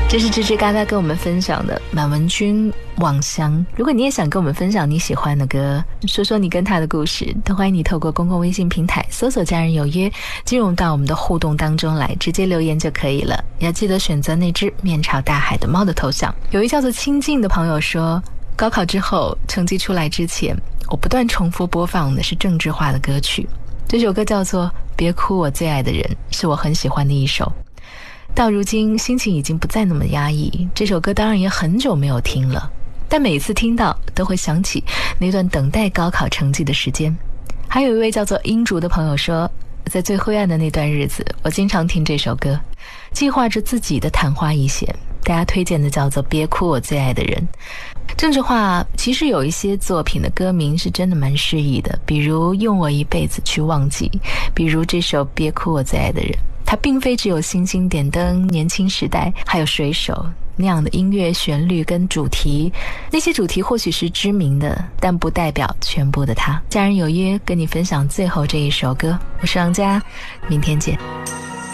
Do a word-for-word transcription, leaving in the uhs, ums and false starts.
这是吱吱嘎嘎跟我们分享的满文军望乡。如果你也想跟我们分享你喜欢的歌，说说你跟他的故事，都欢迎你透过公共微信平台搜索家人有约，进入到我们的互动当中来，直接留言就可以了。要记得选择那只面朝大海的猫的头像。有一叫做清静的朋友说，高考之后成绩出来之前，我不断重复播放的是郑智化的歌曲，这首歌叫做别哭我最爱的人，是我很喜欢的一首。到如今心情已经不再那么压抑，这首歌当然也很久没有听了，但每次听到都会想起那段等待高考成绩的时间。还有一位叫做英竹的朋友说，在最灰暗的那段日子，我经常听这首歌，计划着自己的昙花一现。大家推荐的叫做别哭我最爱的人。郑智化其实有一些作品的歌名是真的蛮诗意的，比如用我一辈子去忘记，比如这首别哭我最爱的人。它并非只有星星点灯、年轻时代还有水手那样的音乐旋律跟主题，那些主题或许是知名的，但不代表全部的它。家人有约跟你分享最后这一首歌，我是王佳，明天见。